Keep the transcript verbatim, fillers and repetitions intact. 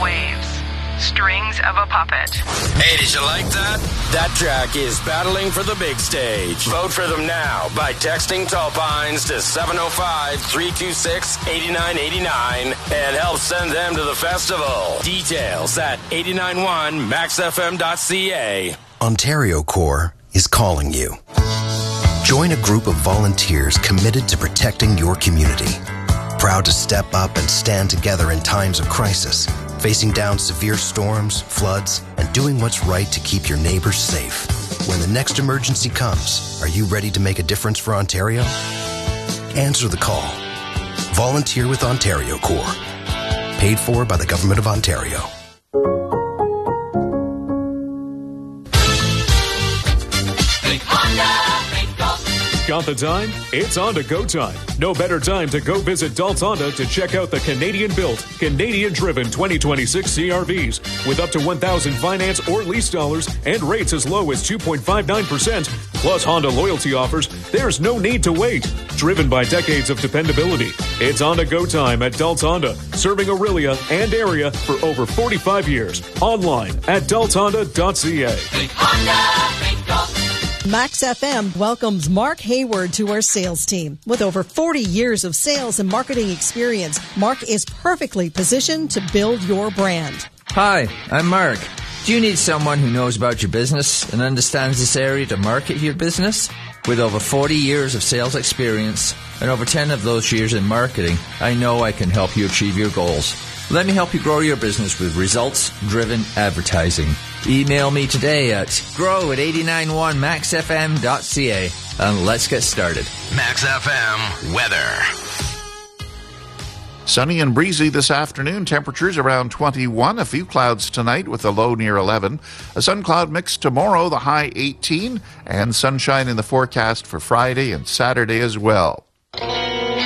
Waves. Strings of a Puppet. Hey, did you like that? That track is battling for the big stage. Vote for them now by texting Tall Pines to seven oh five, three two six, eight nine eight nine and help send them to the festival. Details at eight nine one max f m dot c a. Ontario Corps is calling you. Join a group of volunteers committed to protecting your community. Proud to step up and stand together in times of crisis, facing down severe storms, floods, and doing what's right to keep your neighbors safe. When the next emergency comes, are you ready to make a difference for Ontario? Answer the call. Volunteer with Ontario Corps. Paid for by the Government of Ontario. Got the time? It's on to go time. No better time to go visit Daltz Honda to check out the Canadian-built, Canadian-driven twenty twenty-six C R Vs with up to one thousand finance or lease dollars and rates as low as two point five nine percent. Plus Honda loyalty offers. There's no need to wait. Driven by decades of dependability. It's on to go time at Daltz Honda, serving Orillia and area for over forty-five years. Online at daltz honda dot c a. Max F M welcomes Mark Hayward to our sales team. With over forty years of sales and marketing experience, Mark is perfectly positioned to build your brand. Hi, I'm Mark. Do you need someone who knows about your business and understands this area to market your business? With over forty years of sales experience and over ten of those years in marketing, I know I can help you achieve your goals. Let me help you grow your business with results-driven advertising. Email me today at grow at eight nine one max f m dot c a and let's get started. Max F M weather. Sunny and breezy this afternoon. Temperatures around twenty-one. A few clouds tonight with a low near eleven. A sun cloud mix tomorrow, the high eighteen. And sunshine in the forecast for Friday and Saturday as well.